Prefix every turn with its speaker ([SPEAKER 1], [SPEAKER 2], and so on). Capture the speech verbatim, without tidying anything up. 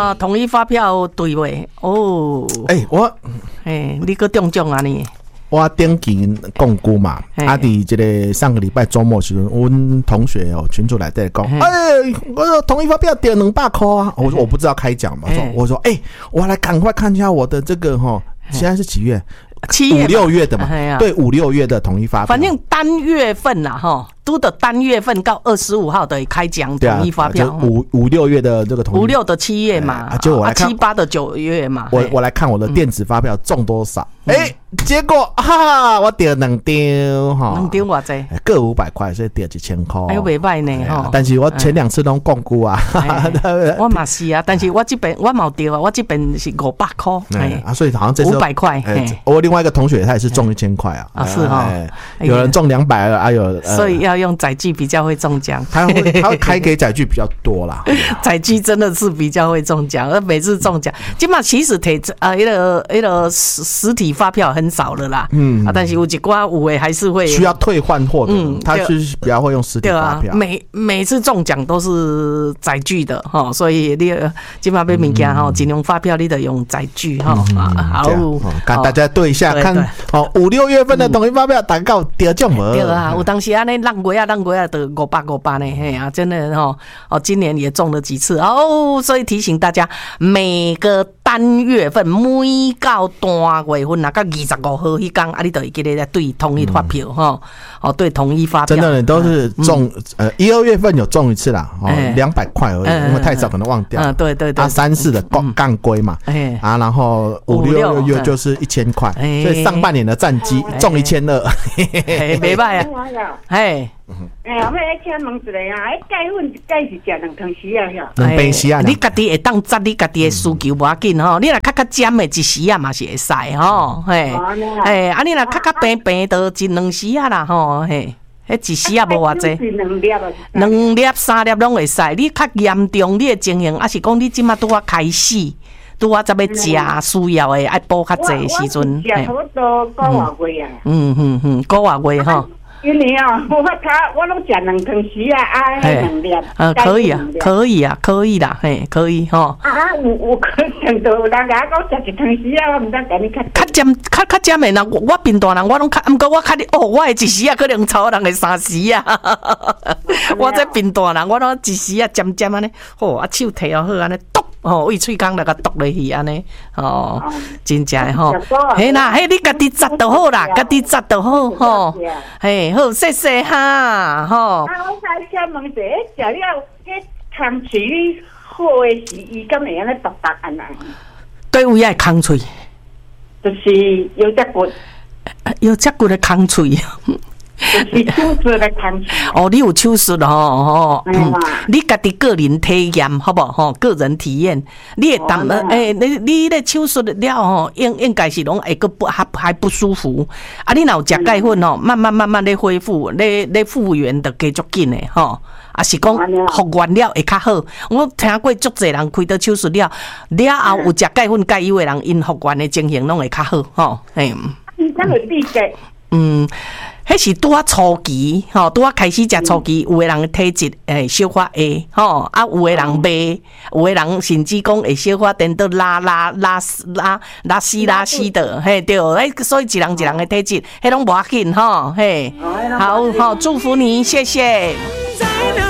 [SPEAKER 1] 哇，统一发票对喂哦。
[SPEAKER 2] 哎、欸，我
[SPEAKER 1] 哎，你个中奖啊你？
[SPEAKER 2] 我顶期讲估嘛，啊，伫这个上个礼拜周末时阵，阮同学哦群主来在讲，哎，我说统一发票点两百块啊，我说我不知道开奖嘛，说我说哎、欸，我来赶快看一下我的这个哈，现在是几月？
[SPEAKER 1] 七月
[SPEAKER 2] 五六月的嘛，对，五六月的统一发票，
[SPEAKER 1] 反正单月份啦哈。都的单月份到二十五号的开奖统一发票，
[SPEAKER 2] 啊、五五六月的这个统一，
[SPEAKER 1] 五六的七月嘛，
[SPEAKER 2] 啊，就我来看、
[SPEAKER 1] 啊、七八的九月嘛，
[SPEAKER 2] 我我来看我的电子发票中多少，哎、嗯欸，结果哈哈，我得两张哈，
[SPEAKER 1] 两张偌济，
[SPEAKER 2] 各五百块，所以得一千块，
[SPEAKER 1] 哎呦袂歹呢哈，
[SPEAKER 2] 但是我前两次都讲估啊，
[SPEAKER 1] 欸、我嘛是啊，但是我这边我冇丢啊，我这边是五百块，
[SPEAKER 2] 哎啊，所以好像这次
[SPEAKER 1] 五百块，
[SPEAKER 2] 我另外一个同学他也是中一千块啊，
[SPEAKER 1] 啊是哈，
[SPEAKER 2] 有人中两百了，还有，
[SPEAKER 1] 所以要用载具比较会中奖，
[SPEAKER 2] 他会他会开给载具比较多啦，
[SPEAKER 1] 载具真的是比较会中奖，而每次中奖，基本上其实提呃那个那个实实体发票很少了啦，嗯啊，但是有一寡有的还是会
[SPEAKER 2] 需要退换货的，嗯，他就是比较会用实体发票，
[SPEAKER 1] 对啊，每每次中奖都是载具的哈，所以你基本上买物件哈，金融发票你得用载具哈，好，
[SPEAKER 2] 跟大家对一下看，哦五六月份的统一发票大概有得奖无？
[SPEAKER 1] 对啊，有当时安尼浪过啊浪过啊的。五百五百呢，嘿啊，真的哈哦，今年也中了几次哦，所以提醒大家，每个单月份每到单月份啊，到二十五号迄天啊，你都会记得来对统一发票哈，哦对统一发票，
[SPEAKER 2] 真的都是中呃一二月份有中一次啦，哦两百块而已，因为太少可能忘掉，
[SPEAKER 1] 嗯对对对，
[SPEAKER 2] 啊三四的杠杠规嘛，啊然后五六月就是一千块，所以上半年的战绩中一千二，
[SPEAKER 1] 没歹啊，嘿。
[SPEAKER 3] 哎呀，我来请问一下啊，迄钙粉一钙是食两汤匙啊，晓？
[SPEAKER 2] 两杯匙啊！
[SPEAKER 1] 你家己会当扎你家己的需求无要紧吼，你若较较尖的一匙啊嘛是会使吼，嘿，嘿，啊你若较较平平的一两匙啊啦吼，嘿，迄一匙啊无偌济，两粒三粒拢会使。你较严重你的情形，还是讲你即马拄啊开始，拄啊才要食需要的爱补较济的时阵，
[SPEAKER 3] 嘿，差不多个月啊，
[SPEAKER 1] 嗯嗯嗯，个月吼。
[SPEAKER 3] 因为啊，我他我拢食两汤匙啊，啊，两粒。
[SPEAKER 1] 呃，可以啊，可以啊，可以啦，嘿，可以吼。
[SPEAKER 3] 啊，有有可能都有人甲我讲食一汤匙啊，我毋知甲你较。
[SPEAKER 1] 较尖，较较尖的人，我平大人我拢较，毋过我较哦，我的一匙啊，可能超人的三匙啊。我这平大人，我拢一匙啊，尖尖安尼，吼，啊手摕好好安尼剁。哦，为喙讲来甲剁落去安尼，哦，真正吼，嘿啦，嘿你家己摘就好啦，家己摘就好吼，嘿好，谢谢哈，吼。
[SPEAKER 3] 啊，我再请问一下，食了迄空喙好诶时，伊敢会安尼剁剁安尼？
[SPEAKER 1] 对位爱空喙，
[SPEAKER 3] 就是有只骨，
[SPEAKER 1] 有只骨的空喙。
[SPEAKER 3] 就是手术的空喙。
[SPEAKER 1] 哦，你有手术吼吼，嗯，你家己个人体验好不好？吼，个人体验，你会当诶，你你咧手术了吼，应应该是拢会个不还还不舒服。啊，你若有食钙粉吼，慢慢慢慢咧恢复，咧咧复原的加足紧诶吼。啊，是讲复原了会较好。我听过足侪人开刀手术了，了后有食钙粉钙油诶人，因复原的情形拢会较好吼。嘿，
[SPEAKER 3] 你怎会理解？
[SPEAKER 1] 嗯。迄是拄啊初期，吼，拄啊开始食初期，有诶人体质诶小可下，吼，啊有诶人袂，有诶人甚至讲会小可颠倒拉拉拉拉拉稀拉稀的，嘿对，诶，所以一人一人诶体质，迄拢无要紧，吼，嘿，好好祝福你，谢谢。